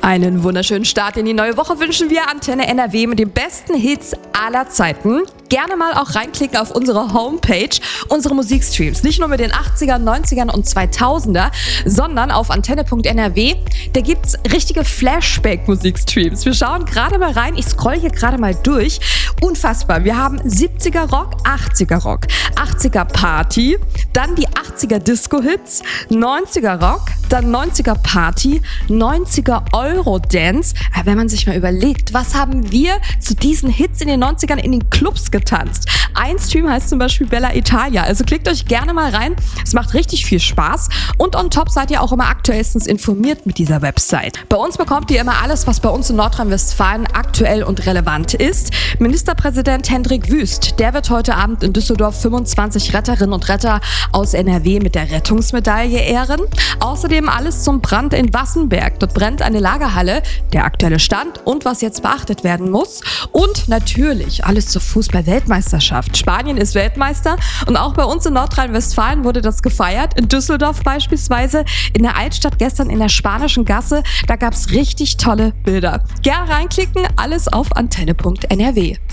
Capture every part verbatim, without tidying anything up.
Einen wunderschönen Start in die neue Woche wünschen wir Antenne N R W mit den besten Hits aller Zeiten. Gerne mal auch reinklicken auf unsere Homepage, unsere Musikstreams. Nicht nur mit den achtzigern, neunzigern und zweitausender, sondern auf antenne punkt n r w. Da gibt's richtige Flashback-Musikstreams. Wir schauen gerade mal rein. Ich scroll hier gerade mal durch. Unfassbar. Wir haben siebziger Rock, achtziger Rock, achtziger Party, dann die achtziger Disco-Hits, neunziger Rock, dann neunziger Party, neunziger Eurodance. Wenn man sich mal überlegt, was haben wir zu diesen Hits in den neunzigern in den Clubs getanzt? Ein Stream heißt zum Beispiel Bella Italia. Also klickt euch gerne mal rein. Es macht richtig viel Spaß. Und on top seid ihr auch immer aktuellstens informiert mit dieser Website. Bei uns bekommt ihr immer alles, was bei uns in Nordrhein-Westfalen aktuell und relevant ist. Ministerpräsident Hendrik Wüst, der wird heute Abend in Düsseldorf fünfundzwanzig Retterinnen und Retter aus N R W mit der Rettungsmedaille ehren. Außerdem alles zum Brand in Wassenberg. Dort brennt eine Lagerhalle, der aktuelle Stand und was jetzt beachtet werden muss. Und natürlich alles zur Fußball-Weltmeisterschaft. Spanien ist Weltmeister und auch bei uns in Nordrhein-Westfalen wurde das gefeiert. In Düsseldorf beispielsweise, in der Altstadt gestern in der Spanischen Gasse. Da gab es richtig tolle Bilder. Gerne reinklicken, alles auf antenne punkt n r w.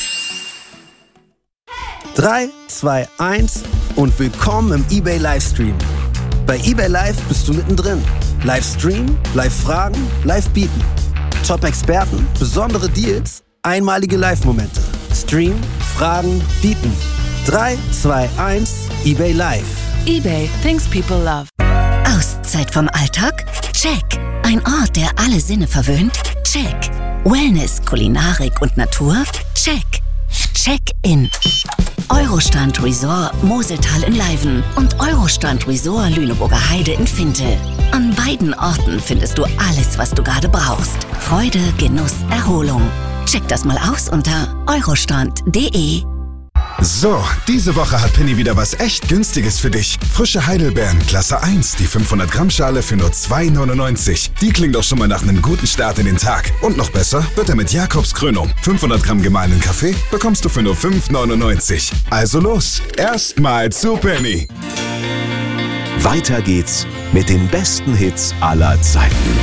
drei, zwei, eins und willkommen im eBay Livestream. Bei eBay Live bist du mittendrin. Livestream, Live-Fragen, Live-Bieten. Top-Experten, besondere Deals, einmalige Live-Momente. Stream, Fragen, Bieten. drei, zwei, eins, eBay Live. eBay, things people love. Auszeit vom Alltag? Check. Ein Ort, der alle Sinne verwöhnt? Check. Wellness, Kulinarik und Natur? Check. Check-in. Eurostrand Resort Moseltal in Leiven und Eurostrand Resort Lüneburger Heide in Finte. An beiden Orten findest du alles, was du gerade brauchst. Freude, Genuss, Erholung. Check das mal aus unter eurostrand punkt d e. So, diese Woche hat Penny wieder was echt Günstiges für dich. Frische Heidelbeeren, Klasse eins, die fünfhundert Gramm Schale für nur zwei neunundneunzig. Die klingt doch schon mal nach einem guten Start in den Tag. Und noch besser wird er mit Jakobs Krönung. fünfhundert Gramm gemahlenen Kaffee bekommst du für nur fünf neunundneunzig. Also los, erstmal zu Penny. Weiter geht's mit den besten Hits aller Zeiten.